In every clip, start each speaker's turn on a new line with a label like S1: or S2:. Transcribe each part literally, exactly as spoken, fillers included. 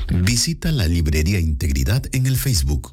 S1: Visita la Librería Integridad en el Facebook.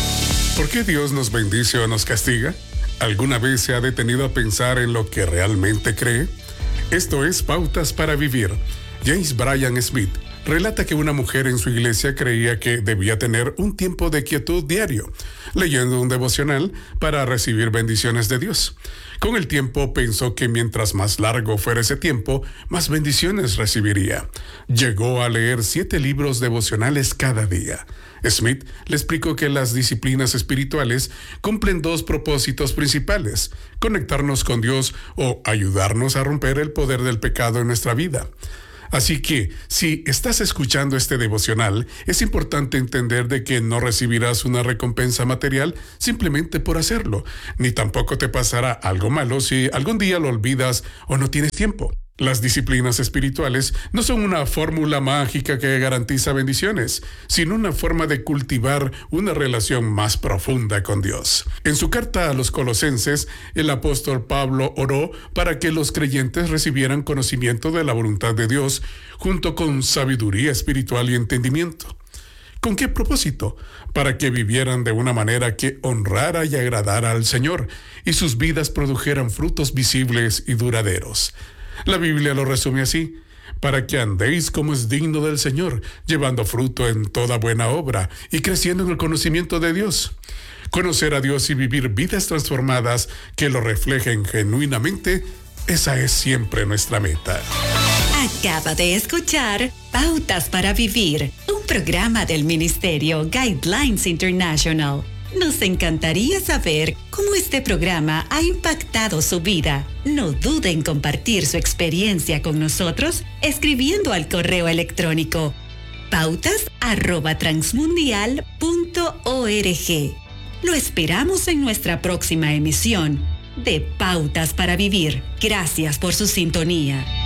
S2: ¿Por qué Dios nos bendice o nos castiga? ¿Alguna vez se ha detenido a pensar en lo que realmente cree? Esto es Pautas para Vivir. James Bryan Smith relata que una mujer en su iglesia creía que debía tener un tiempo de quietud diario, leyendo un devocional para recibir bendiciones de Dios. Con el tiempo pensó que mientras más largo fuera ese tiempo, más bendiciones recibiría. Llegó a leer siete libros devocionales cada día. Smith le explicó que las disciplinas espirituales cumplen dos propósitos principales: conectarnos con Dios o ayudarnos a romper el poder del pecado en nuestra vida. Así que, si estás escuchando este devocional, es importante entender de que no recibirás una recompensa material simplemente por hacerlo, ni tampoco te pasará algo malo si algún día lo olvidas o no tienes tiempo. Las disciplinas espirituales no son una fórmula mágica que garantiza bendiciones, sino una forma de cultivar una relación más profunda con Dios. En su carta a los Colosenses, el apóstol Pablo oró para que los creyentes recibieran conocimiento de la voluntad de Dios, junto con sabiduría espiritual y entendimiento. ¿Con qué propósito? Para que vivieran de una manera que honrara y agradara al Señor, y sus vidas produjeran frutos visibles y duraderos. La Biblia lo resume así: para que andéis como es digno del Señor, llevando fruto en toda buena obra y creciendo en el conocimiento de Dios. Conocer a Dios y vivir vidas transformadas que lo reflejen genuinamente, esa es siempre nuestra meta.
S3: Acaba de escuchar Pautas para Vivir, un programa del Ministerio Guidelines International. Nos encantaría saber cómo este programa ha impactado su vida. No dude en compartir su experiencia con nosotros escribiendo al correo electrónico pautas arroba transmundial punto org. Lo esperamos en nuestra próxima emisión de Pautas para Vivir. Gracias por su sintonía.